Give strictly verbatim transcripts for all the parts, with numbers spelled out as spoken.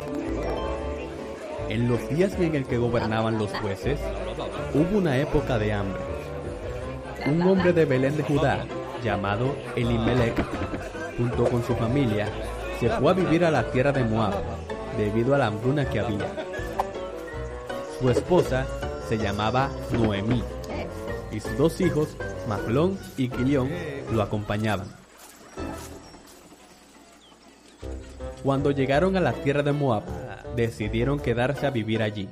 En los días en el que gobernaban los jueces, hubo una época de hambre. Un hombre de Belén de Judá, llamado Elimelec, junto con su familia, se fue a vivir a la tierra de Moab, debido a la hambruna que había. Su esposa se llamaba Noemí, y sus dos hijos, Mahlón y Quilión, lo acompañaban. Cuando llegaron a la tierra de Moab, decidieron quedarse a vivir allí.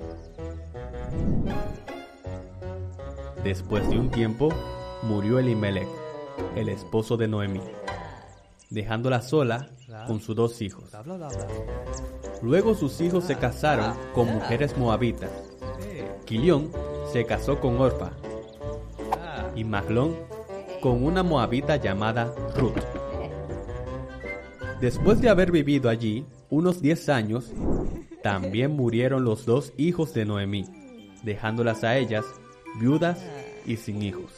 Después de un tiempo, murió Elimelec, el esposo de Noemí, dejándola sola con sus dos hijos. Luego sus hijos se casaron con mujeres moabitas. Quilión se casó con Orfa y Mahlón con una moabita llamada Ruth. Después de haber vivido allí unos diez años, también murieron los dos hijos de Noemí, dejándolas a ellas viudas y sin hijos.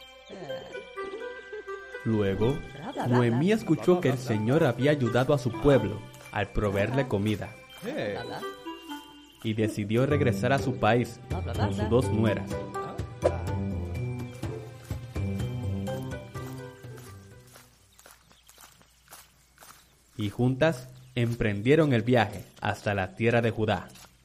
Luego, Noemí escuchó que el Señor había ayudado a su pueblo al proveerle comida, y decidió regresar a su país con sus dos nueras. Y juntas emprendieron el viaje hasta la tierra de Judá.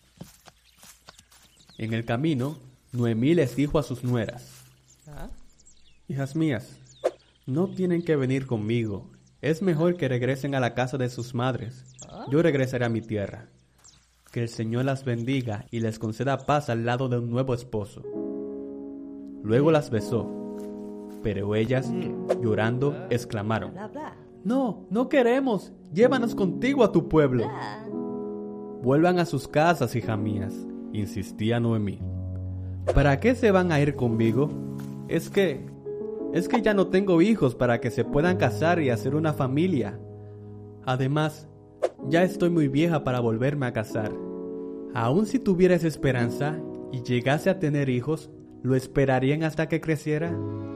En el camino, Noemí les dijo a sus nueras: Hijas mías, no tienen que venir conmigo. Es mejor que regresen a la casa de sus madres. Yo regresaré a mi tierra. Que el Señor las bendiga y les conceda paz al lado de un nuevo esposo. Luego las besó, pero ellas, llorando, exclamaron: No, no queremos. Llévanos contigo a tu pueblo. Vuelvan a sus casas, hijas mías, insistía Noemí. ¿Para qué se van a ir conmigo? Es que, es que ya no tengo hijos para que se puedan casar y hacer una familia. Además, ya estoy muy vieja para volverme a casar. Aun si tuviera esa esperanza y llegase a tener hijos, ¿lo esperarían hasta que creciera?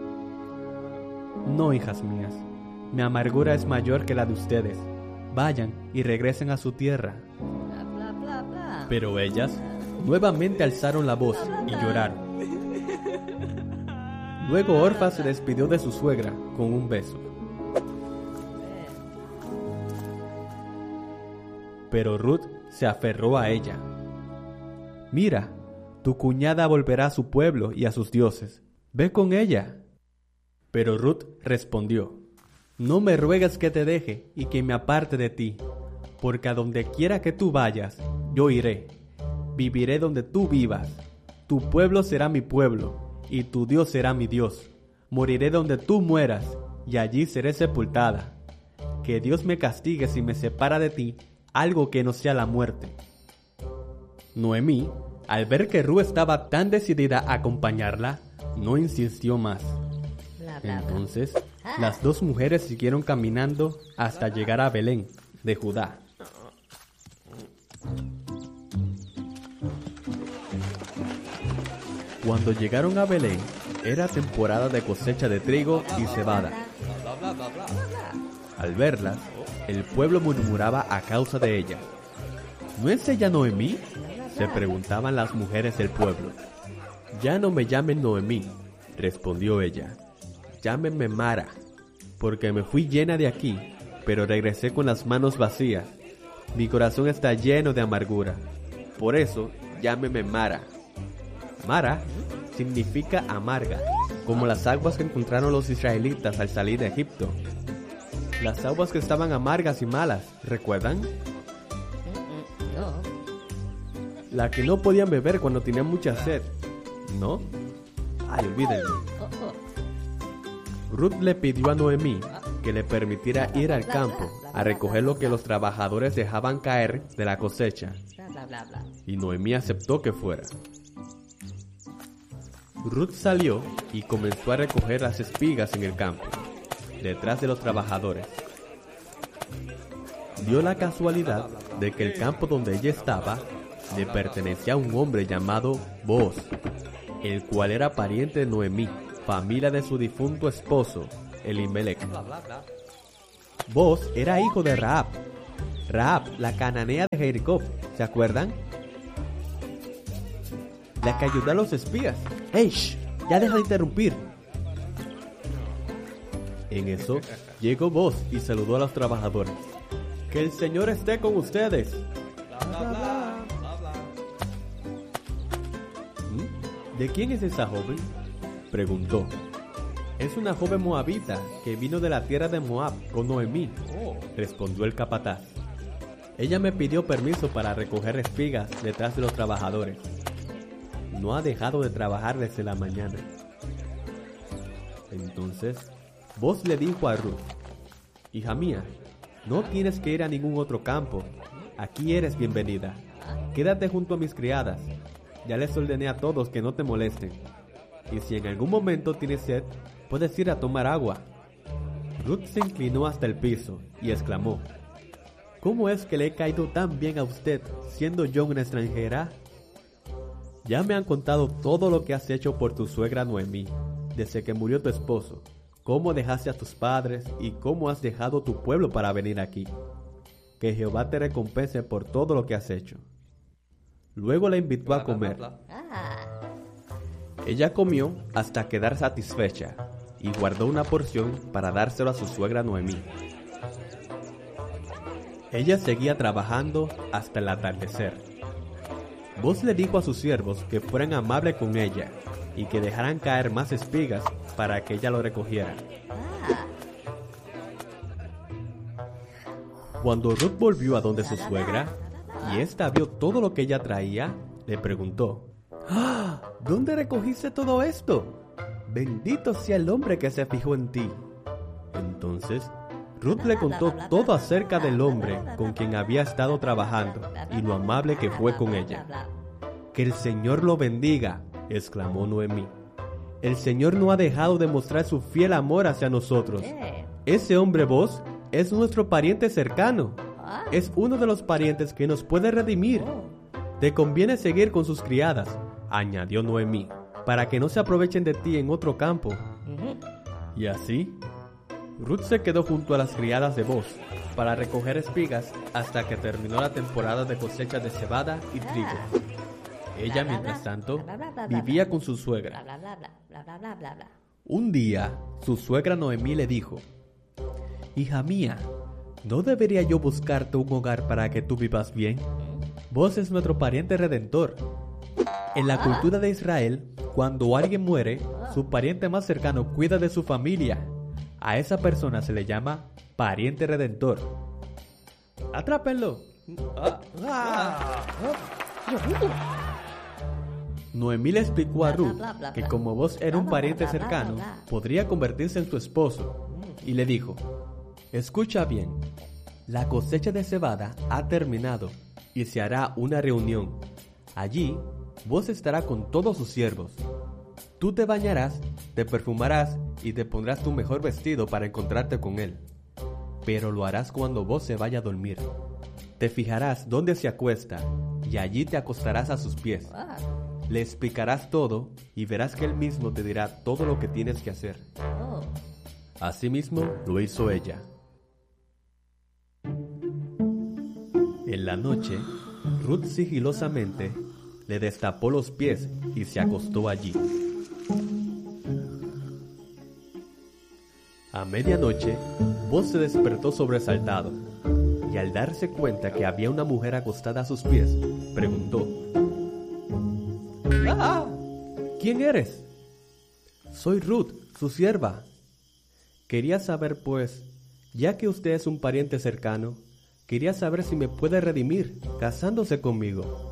No, hijas mías. Mi amargura es mayor que la de ustedes. Vayan y regresen a su tierra. Pero ellas nuevamente alzaron la voz y lloraron. Luego Orfa se despidió de su suegra con un beso. Pero Ruth se aferró a ella. Mira, tu cuñada volverá a su pueblo y a sus dioses. Ve con ella. Pero Ruth respondió: No me ruegues que te deje y que me aparte de ti, porque a donde quiera que tú vayas, yo iré. Viviré donde tú vivas. Tu pueblo será mi pueblo, y tu Dios será mi Dios. Moriré donde tú mueras, y allí seré sepultada. Que Dios me castigue si me separa de ti, algo que no sea la muerte. Noemí, al ver que Ruth estaba tan decidida a acompañarla, no insistió más. Entonces, las dos mujeres siguieron caminando hasta llegar a Belén, de Judá. Cuando llegaron a Belén, era temporada de cosecha de trigo y cebada. Al verlas, el pueblo murmuraba a causa de ella. ¿No es ella Noemí?, se preguntaban las mujeres del pueblo. Ya no me llamen Noemí, respondió ella. Llámenme Mara, porque me fui llena de aquí, pero regresé con las manos vacías. Mi corazón está lleno de amargura. Por eso, llámenme Mara. Mara significa amarga, como las aguas que encontraron los israelitas al salir de Egipto. Las aguas que estaban amargas y malas, ¿recuerdan? La que no podían beber cuando tenían mucha sed, ¿no? Ay, olvídenlo. Ruth le pidió a Noemí que le permitiera ir al campo a recoger lo que los trabajadores dejaban caer de la cosecha. Y Noemí aceptó que fuera. Ruth salió y comenzó a recoger las espigas en el campo, detrás de los trabajadores. Dio la casualidad de que el campo donde ella estaba le pertenecía a un hombre llamado Booz, el cual era pariente de Noemí, familia de su difunto esposo, Elimelec. Booz era hijo de Rahab, Rahab, la cananea de Jericó, ¿se acuerdan? La que ayudó a los espías. ¡Ey, shh! Ya deja de interrumpir. En eso, llegó Boaz y saludó a los trabajadores. ¡Que el Señor esté con ustedes! Bla, bla, bla, bla, bla. ¿Mm? ¿De quién es esa joven?, preguntó. Es una joven moabita que vino de la tierra de Moab con Noemí, respondió el capataz. Ella me pidió permiso para recoger espigas detrás de los trabajadores. No ha dejado de trabajar desde la mañana. Entonces, Boaz le dijo a Ruth: hija mía, no tienes que ir a ningún otro campo. Aquí eres bienvenida. Quédate junto a mis criadas. Ya les ordené a todos que no te molesten. Y si en algún momento tienes sed, puedes ir a tomar agua. Ruth se inclinó hasta el piso y exclamó: ¿cómo es que le he caído tan bien a usted, siendo yo una extranjera? Ya me han contado todo lo que has hecho por tu suegra Noemí, desde que murió tu esposo, cómo dejaste a tus padres y cómo has dejado tu pueblo para venir aquí. Que Jehová te recompense por todo lo que has hecho. Luego la invitó a comer. Ella comió hasta quedar satisfecha y guardó una porción para dárselo a su suegra Noemí. Ella seguía trabajando hasta el atardecer. Boaz le dijo a sus siervos que fueran amables con ella y que dejaran caer más espigas para que ella lo recogiera. Cuando Ruth volvió a donde su suegra y ésta vio todo lo que ella traía, le preguntó: ¡ah! ¿Dónde recogiste todo esto? Bendito sea el hombre que se fijó en ti. Entonces Ruth le contó todo acerca del hombre con quien había estado trabajando y lo amable que fue con ella. ¡Que el Señor lo bendiga!, exclamó Noemí. El Señor no ha dejado de mostrar su fiel amor hacia nosotros. Ese hombre Boaz es nuestro pariente cercano. Es uno de los parientes que nos puede redimir. Te conviene seguir con sus criadas, añadió Noemí, para que no se aprovechen de ti en otro campo. Y así, Ruth se quedó junto a las criadas de Boaz para recoger espigas hasta que terminó la temporada de cosecha de cebada y trigo. Ella, mientras tanto, vivía con su suegra. Un día, su suegra Noemí le dijo: hija mía, ¿no debería yo buscarte un hogar para que tú vivas bien? Vos es nuestro pariente redentor. En la cultura de Israel, cuando alguien muere, su pariente más cercano cuida de su familia. A esa persona se le llama pariente redentor. ¡Atrápenlo! Ah, ah, ah. Noemí le explicó a Ruth que como vos era un pariente cercano, podría convertirse en tu esposo, y le dijo: escucha bien, la cosecha de cebada ha terminado y se hará una reunión. Allí, vos estarás con todos sus siervos. Tú te bañarás, te perfumarás y te pondrás tu mejor vestido para encontrarte con él. Pero lo harás cuando vos se vaya a dormir. Te fijarás dónde se acuesta y allí te acostarás a sus pies. Le explicarás todo y verás que él mismo te dirá todo lo que tienes que hacer. Asimismo lo hizo ella. En la noche, Ruth sigilosamente le destapó los pies y se acostó allí. A medianoche, Boaz se despertó sobresaltado y al darse cuenta que había una mujer acostada a sus pies, preguntó: ¡ah! ¿Quién eres? Soy Ruth, su sierva. Quería saber, pues, ya que usted es un pariente cercano, quería saber si me puede redimir casándose conmigo.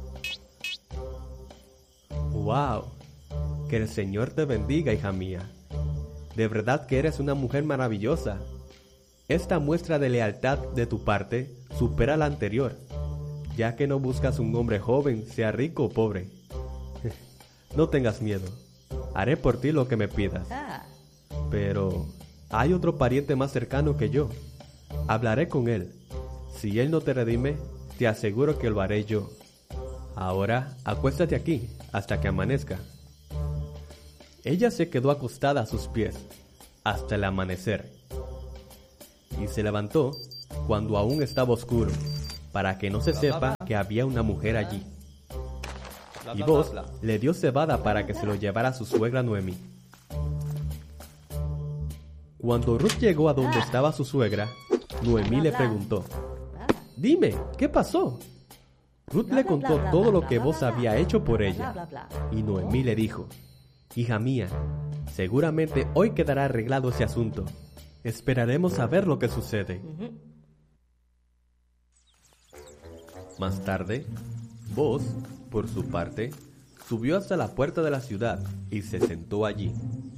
¡Wow! Que el Señor te bendiga, hija mía. De verdad que eres una mujer maravillosa. Esta muestra de lealtad de tu parte supera la anterior, ya que no buscas un hombre joven, sea rico o pobre. No tengas miedo, haré por ti lo que me pidas. Pero hay otro pariente más cercano que yo. Hablaré con él. Si él no te redime, te aseguro que lo haré yo. Ahora, acuéstate aquí hasta que amanezca. Ella se quedó acostada a sus pies hasta el amanecer y se levantó cuando aún estaba oscuro para que no se sepa que había una mujer allí. Y Boaz le dio cebada para que se lo llevara a su suegra Noemí. Cuando Ruth llegó a donde estaba su suegra, Noemí le preguntó: «Dime, ¿qué pasó?». Ruth le contó todo lo que Boaz había hecho por ella. Y Noemí le dijo: «Hija mía, seguramente hoy quedará arreglado ese asunto. Esperaremos a ver lo que sucede». Más tarde, Boaz, por su parte, subió hasta la puerta de la ciudad y se sentó allí.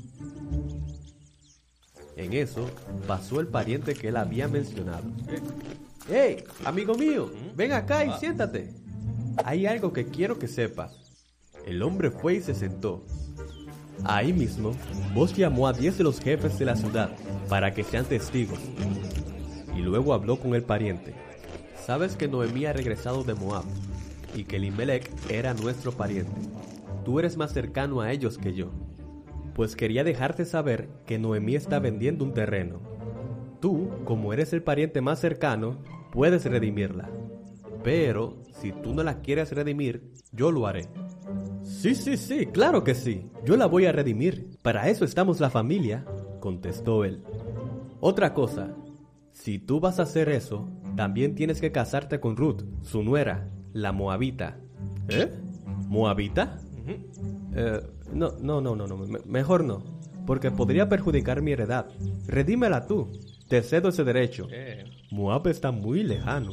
En eso, pasó el pariente que él había mencionado. «¡Hey, amigo mío! Ven acá y siéntate. Hay algo que quiero que sepas». El hombre fue y se sentó. Ahí mismo, Boaz llamó a diez de los jefes de la ciudad para que sean testigos. Y luego habló con el pariente. «Sabes que Noemí ha regresado de Moab y que Elimelech era nuestro pariente. Tú eres más cercano a ellos que yo. Pues quería dejarte saber que Noemí está vendiendo un terreno. Tú, como eres el pariente más cercano, puedes redimirla. Pero, si tú no la quieres redimir, yo lo haré». «Sí, sí, sí, claro que sí. Yo la voy a redimir. Para eso estamos la familia», contestó él. «Otra cosa, si tú vas a hacer eso, también tienes que casarte con Ruth, su nuera, la moabita». «¿Eh? ¿Moabita?» Eh, no, no, no, no, no, me- mejor no, porque podría perjudicar mi heredad. Redímela tú, te cedo ese derecho. Moab está muy lejano.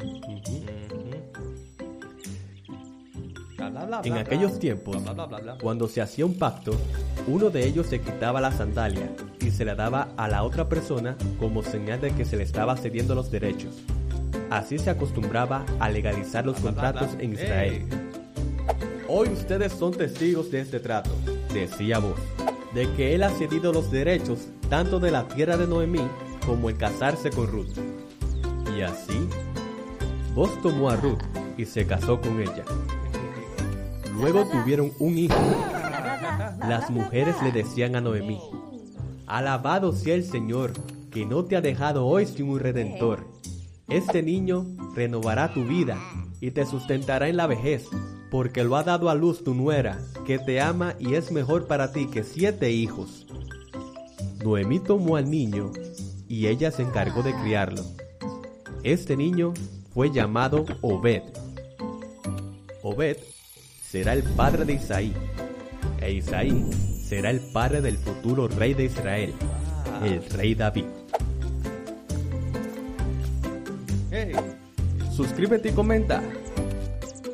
En aquellos tiempos, cuando se hacía un pacto, uno de ellos se quitaba la sandalia y se la daba a la otra persona como señal de que se le estaba cediendo los derechos. Así se acostumbraba a legalizar los contratos en Israel. «Hoy ustedes son testigos de este trato», decía Boaz, «de que él ha cedido los derechos tanto de la tierra de Noemí como el casarse con Ruth». Y así, Boaz tomó a Ruth y se casó con ella. Luego tuvieron un hijo. Las mujeres le decían a Noemí: «Alabado sea el Señor, que no te ha dejado hoy sin un redentor. Este niño renovará tu vida y te sustentará en la vejez, porque lo ha dado a luz tu nuera, que te ama y es mejor para ti que siete hijos». Noemí tomó al niño y ella se encargó de criarlo. Este niño fue llamado Obed. Obed será el padre de Isaí, e Isaí será el padre del futuro rey de Israel, el rey David. Hey, suscríbete y comenta.